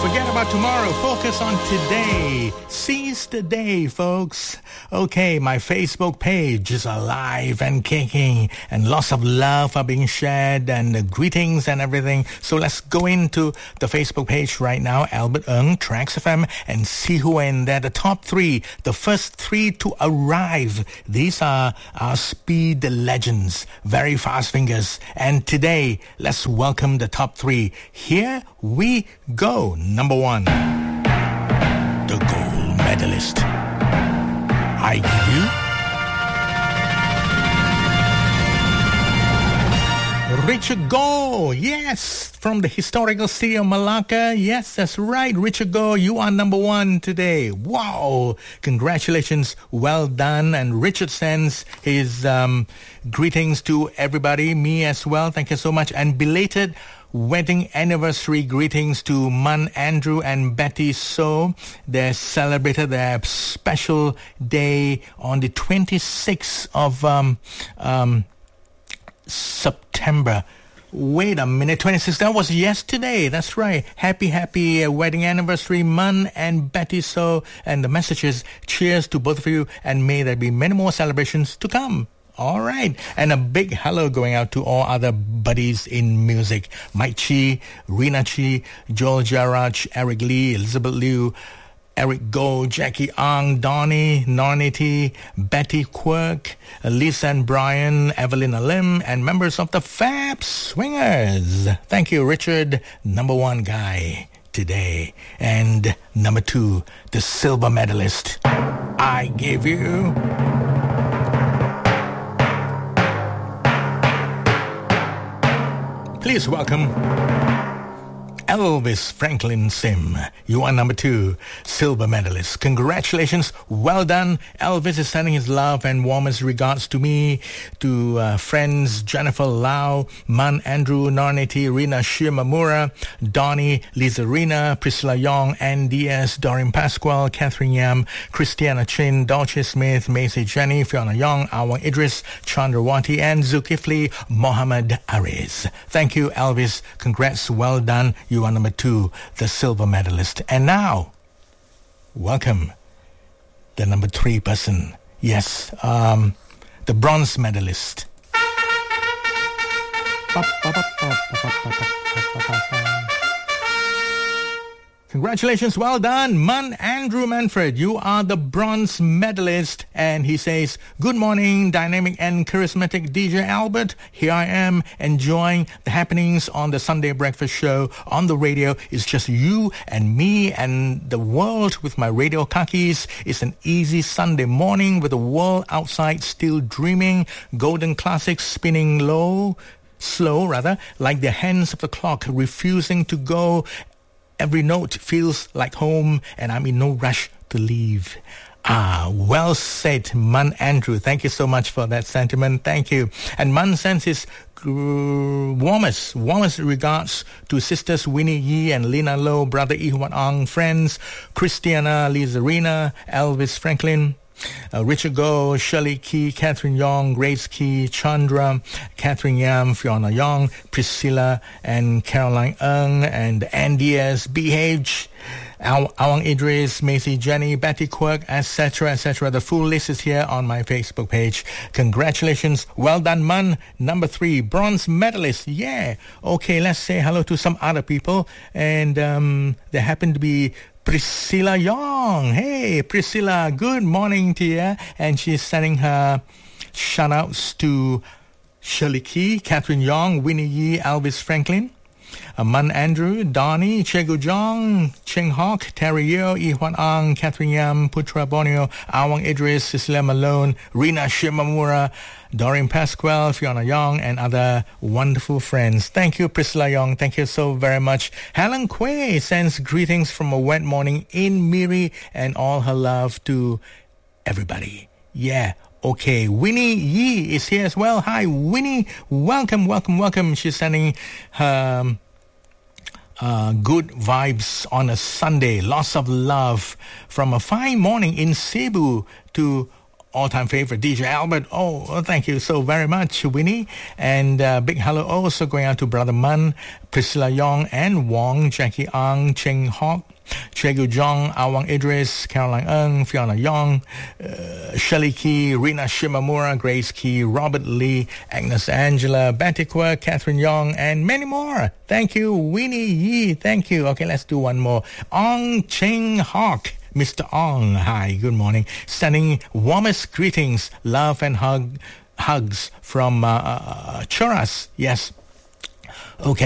Forget about tomorrow. Focus on today. Seize the day, folks. Okay, my Facebook page is alive and kicking, and lots of love are being shared, and greetings and everything. So let's go into the Facebook page right now, Albert Ng, Tracks FM, and see who are in there. The top three, the first three to arrive. These are our speed legends, very fast fingers. And today, let's welcome the top three. Here we go. Number one, the gold medalist. I give you Richard Goh. Yes, from the historical city of Malacca. Yes, that's right, Richard Goh. You are number one today. Wow, congratulations, well done. And Richard sends his greetings to everybody, me as well. Thank you so much. And belated wedding anniversary greetings to Man Andrew and Betty So. They celebrated their special day on the 26th of September. Wait a minute, 26th, that was yesterday. That's right. Happy wedding anniversary, Man and Betty So. And the message is, cheers to both of you, and may there be many more celebrations to come. All right. And a big hello going out to all other buddies in music. Mike Chi, Rina Chi, Joel Jarraj, Eric Lee, Elizabeth Liu, Eric Goh, Jackie Ang, Donnie, Nornity, Betty Quirk, Lisa and Brian, Evelyn Lim, and members of the Fab Swingers. Thank you, Richard, number one guy today. And number two, the silver medalist. I give you... Please welcome Elvis Franklin Sim. You are number two, silver medalist. Congratulations. Well done. Elvis is sending his love and warmest regards to me, to friends Jennifer Lau, Man Andrew, Narneti, Rina Shimamura, Donnie, Lisa Rina, Priscilla Yong, Ann Diaz, Doreen Pasquale, Catherine Yam, Christiana Chin, Dolce Smith, Macy Jenny, Fiona Young, Awang Idris, Chandrawati, and Zulkifli Mohammed Ariz. Thank you, Elvis. Congrats. Well done. You are number two, the silver medalist. And now, welcome the number three person. Yes, the bronze medalist. Congratulations, well done, Man Andrew Manfred. You are the bronze medalist. And he says, good morning, dynamic and charismatic DJ Albert. Here I am enjoying the happenings on the Sunday breakfast show on the radio. It's just you and me and the world with my radio khakis. It's an easy Sunday morning with the world outside still dreaming. Golden classics spinning slow, like the hands of the clock refusing to go. Every note feels like home, and I'm in no rush to leave. Well said, Man Andrew. Thank you so much for that sentiment. Thank you. And Man sends his warmest regards to sisters Winnie Yee and Lina Low, brother Ihwan Ang, friends Christiana, Lisa Rina, Elvis Franklin, Richard Goh, Shirley Key, Catherine Yong, Grace Key, Chandra, Catherine Yam, Fiona Yong, Priscilla and Caroline Ng, and Ann Diaz, BH, Awang Idris, Macy Jenny, Betty Quirk, etc., etc. The full list is here on my Facebook page. Congratulations. Well done, Man. Number three, bronze medalist. Yeah. Okay, let's say hello to some other people. And there happen to be Priscilla Young. Hey, Priscilla, good morning to you. And she's sending her shout-outs to Shirley Key, Catherine Young, Winnie Yee, Elvis Franklin, Man Andrew, Donnie, Chegu Jong, Cheng Hock, Terry Yeo, Ihwan Ang, Catherine Yam, Putra Borneo, Awang Idris, Cecilia Malone, Rina Shimamura, Doreen Pasquale, Fiona Young, and other wonderful friends. Thank you, Priscilla Young. Thank you so very much. Helen Quay sends greetings from a wet morning in Miri and all her love to everybody. Yeah. Okay, Winnie Yee is here as well. Hi, Winnie. Welcome. She's sending her good vibes on a Sunday. Lots of love from a fine morning in Cebu to all-time favorite DJ Albert. Oh, thank you so very much, Winnie. And big hello also going out to Brother Mun, Priscilla Yong and Wong, Jackie Ang, Cheng Hock, Chegu Jong, Awang Idris, Caroline Ng, Fiona Young, Shelley Key, Rina Shimamura, Grace Key, Robert Lee, Agnes Angela, Batikwa, Catherine Young, and many more. Thank you, Winnie Yee. Thank you. Okay, let's do one more. Ong Cheng Hock. Mr. Ong, hi, good morning. Sending warmest greetings, love and hugs from Choras. Yes. Okay.